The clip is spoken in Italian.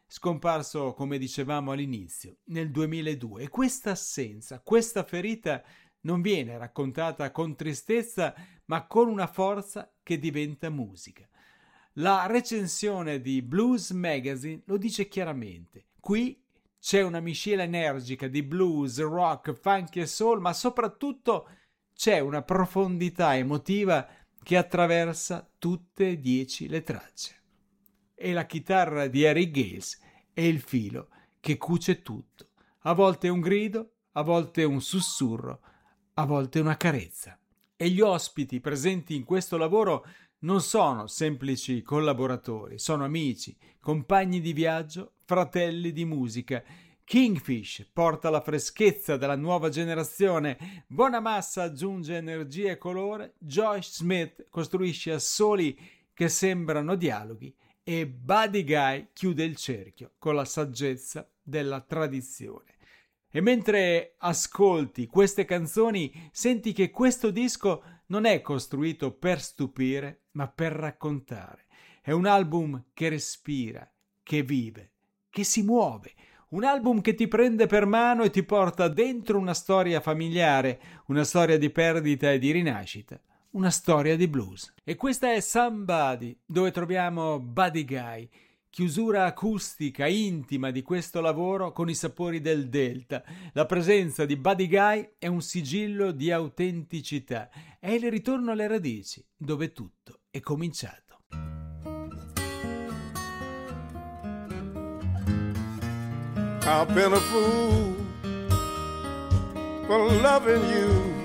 scomparso, come dicevamo all'inizio, nel 2002. E questa assenza, questa ferita non viene raccontata con tristezza, ma con una forza che diventa musica. La recensione di Blues Magazine lo dice chiaramente. Qui c'è una miscela energica di blues, rock, funk e soul, ma soprattutto c'è una profondità emotiva che attraversa tutte e 10 le tracce. E la chitarra di Eric Gales è il filo che cuce tutto. A volte un grido, a volte un sussurro, a volte una carezza. E gli ospiti presenti in questo lavoro non sono semplici collaboratori, sono amici, compagni di viaggio, fratelli di musica. Kingfish porta la freschezza della nuova generazione, Bonamassa aggiunge energia e colore, Josh Smith costruisce assoli che sembrano dialoghi e Buddy Guy chiude il cerchio con la saggezza della tradizione. E mentre ascolti queste canzoni, senti che questo disco non è costruito per stupire, ma per raccontare. È un album che respira, che vive, che si muove. Un album che ti prende per mano e ti porta dentro una storia familiare, una storia di perdita e di rinascita, una storia di blues. E questa è Somebody, dove troviamo Buddy Guy, chiusura acustica intima di questo lavoro con i sapori del Delta. La presenza di Buddy Guy è un sigillo di autenticità, è il ritorno alle radici, dove tutto è cominciato. I've been a fool for loving you.